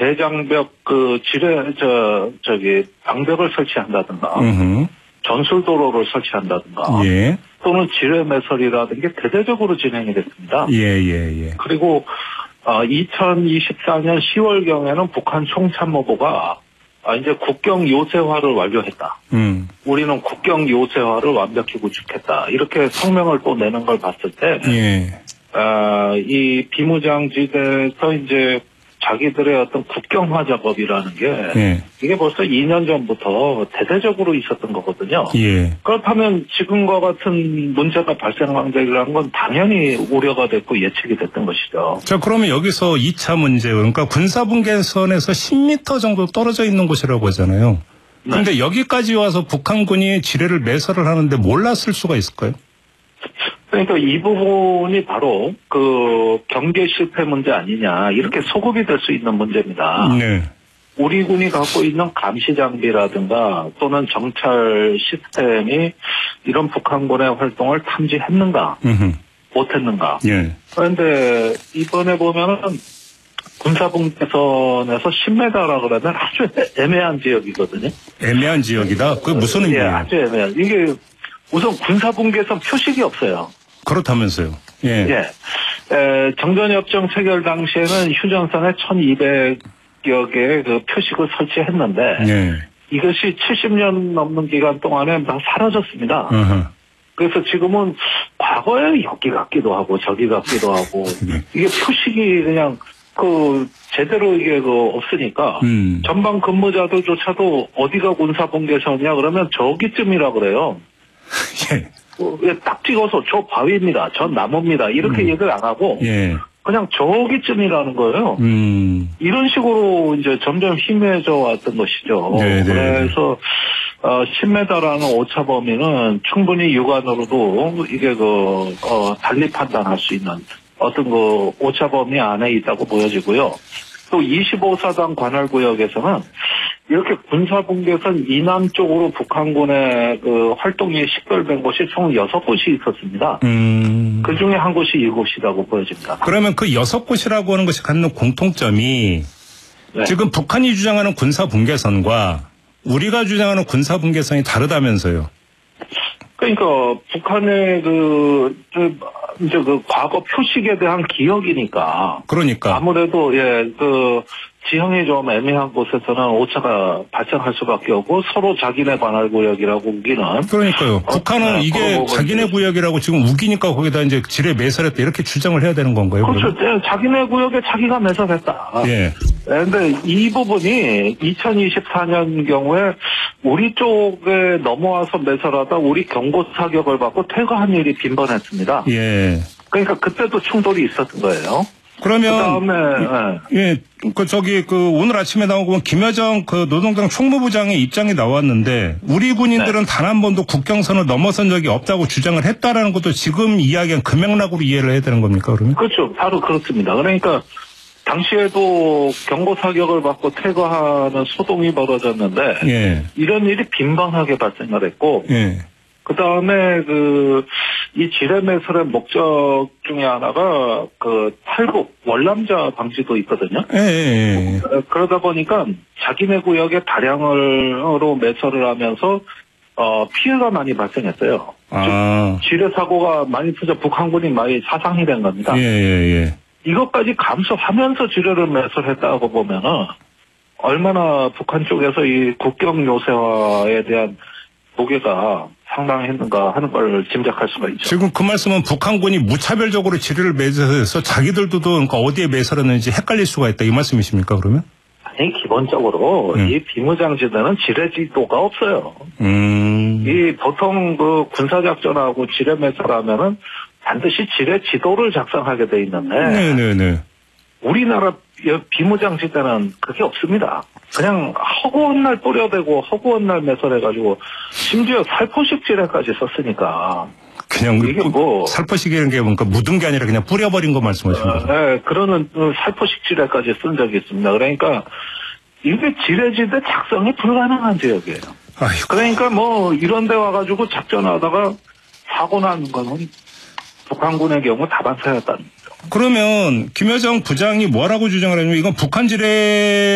대장벽 방벽을 설치한다든가, 전술도로를 설치한다든가, 예. 또는 지뢰 매설이라는 게 대대적으로 진행이 됐습니다. 예. 그리고 2024년 10월경에는 북한 총참모부가 이제 국경 요새화를 완료했다. 우리는 국경 요새화를 완벽히 구축했다. 이렇게 성명을 또 내는 걸 봤을 때, 예. 이 비무장지대에서 이제 자기들의 어떤 국경화 작업이라는 게, 예. 이게 벌써 2년 전부터 대대적으로 있었던 거거든요. 예. 그렇다면 지금과 같은 문제가 발생한다는 건 당연히 우려가 됐고 예측이 됐던 것이죠. 자, 그러면 여기서 2차 문제, 그러니까 군사분계선에서 10m 정도 떨어져 있는 곳이라고 하잖아요. 그런데 네. 여기까지 와서 북한군이 지뢰를 매설을 하는데 몰랐을 수가 있을까요? 그러니까 이 부분이 바로 그 경계 실패 문제 아니냐, 이렇게 소급이 될 수 있는 문제입니다. 네. 우리 군이 갖고 있는 감시 장비라든가 또는 정찰 시스템이 이런 북한군의 활동을 탐지했는가, 못했는가. 예. 그런데 이번에 보면은 군사분계선에서 10m라 그러면 아주 애매한 지역이거든요. 애매한 지역이다? 그게 무슨 의미예요? 예, 아주 애매한. 이게 우선 군사분계선 표식이 없어요. 그렇다면서요. 예. 예. 정전협정 체결 당시에는 휴전선에 1200여 개의 그 표식을 설치했는데, 예. 이것이 70년 넘는 기간 동안에 다 사라졌습니다. 그래서 지금은 과거에 여기 같기도 하고 저기 같기도 하고, 이게 표식이 그냥 제대로 이게 없으니까, 전방 근무자들조차도 어디가 군사분계선이냐 그러면 저기쯤이라 그래요. 예. 딱 찍어서 저 바위입니다. 전 나무입니다. 이렇게 얘기를 안 하고, 예. 그냥 저기쯤이라는 거예요. 이런 식으로 이제 점점 희미해져 왔던 것이죠. 네네. 그래서 10m라는 오차 범위는 충분히 육안으로도 이게 달리 판단할 수 있는 어떤 오차 범위 안에 있다고 보여지고요. 또 25사단 관할구역에서는 이렇게 군사분계선 이남 쪽으로 북한군의 활동이 식별된 곳이 총 6곳이 있었습니다. 그 중에 한 곳이 이곳이라고 보여집니다. 그러면 그 6곳이라고 하는 것이 갖는 공통점이, 네. 지금 북한이 주장하는 군사분계선과 우리가 주장하는 군사분계선이 다르다면서요? 그러니까 북한의 이제 과거 표식에 대한 기억이니까. 그러니까. 아무래도 지형이 좀 애매한 곳에서는 오차가 발생할 수밖에 없고, 서로 자기네 관할 구역이라고 우기는. 그러니까요. 북한은 이게 자기네 구역이라고 지금 우기니까 거기다 이제 지뢰 매설했다, 이렇게 주장을 해야 되는 건가요? 그렇죠. 네, 자기네 구역에 자기가 매설했다. 예. 그런데 이 부분이 2024년 경우에 우리 쪽에 넘어와서 매설하다 우리 경고 사격을 받고 퇴거한 일이 빈번했습니다. 예. 그러니까 그때도 충돌이 있었던 거예요. 그러면 오늘 아침에 나온 거 김여정 노동당 총무부장의 입장이 나왔는데, 우리 군인들은 단 한 번도 국경선을 넘어선 적이 없다고 주장을 했다라는 것도 지금 이야기한 그 맥락으로 이해를 해야 되는 겁니까, 그러면? 그렇죠. 바로 그렇습니다. 그러니까 당시에도 경고 사격을 받고 퇴거하는 소동이 벌어졌는데, 예. 이런 일이 빈번하게 발생을 했고, 예. 그 다음에 이 지뢰 매설의 목적 중에 하나가 탈북, 월남자 방지도 있거든요. 예. 그러다 보니까 자기네 구역에 다량으로 매설을 하면서 피해가 많이 발생했어요. 지뢰 사고가 많이 터져 북한군이 많이 사상이 된 겁니다. 예. 이것까지 감수하면서 지뢰를 매설했다고 보면은 얼마나 북한 쪽에서 이 국경 요새화에 대한 무게가 상당했는가 하는 걸 짐작할 수가 있죠. 지금 그 말씀은 북한군이 무차별적으로 지뢰를 매설해서 자기들도 그러니까 어디에 매설했는지 헷갈릴 수가 있다, 이 말씀이십니까, 그러면? 아니, 기본적으로 이 비무장지대는 지뢰 지도가 없어요. 이 보통 군사작전하고 지뢰 매설하면은 반드시 지뢰 지도를 작성하게 돼 있는데, 네네네. 우리나라 비무장지대는 그게 없습니다. 그냥 허구한 날 뿌려대고 허구한 날 매설해가지고 심지어 살포식 지뢰까지 썼으니까. 그냥 이게 살포식이라는 게 뭔가 묻은 게 아니라 그냥 뿌려버린 거 말씀하시는 거죠? 네, 그러는 살포식 지뢰까지 쓴 적이 있습니다. 그러니까 이게 지뢰지대 작성이 불가능한 지역이에요. 아이고. 그러니까 이런 데 와가지고 작전하다가 사고 나는 거는 북한군의 경우 다반사였다는 거죠. 그러면 김여정 부장이 뭐라고 주장을 했냐면, 이건 북한 지뢰